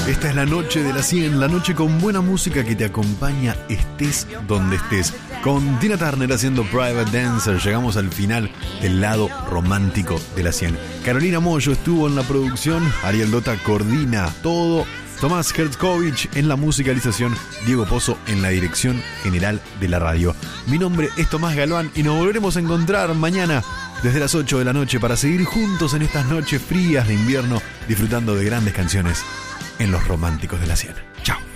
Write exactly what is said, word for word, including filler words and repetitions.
Esta es la noche de la cien, la noche con buena música que te acompaña estés donde estés. Con Tina Turner haciendo Private Dancer, llegamos al final del lado romántico de la cien. Carolina Moyo estuvo en la producción, Ariel Dota coordina todo, Tomás Hertzkovich en la musicalización, Diego Pozo en la dirección general de la radio. Mi nombre es Tomás Galván y nos volveremos a encontrar mañana desde las ocho de la noche para seguir juntos en estas noches frías de invierno disfrutando de grandes canciones en Los Románticos de la cien. Chao.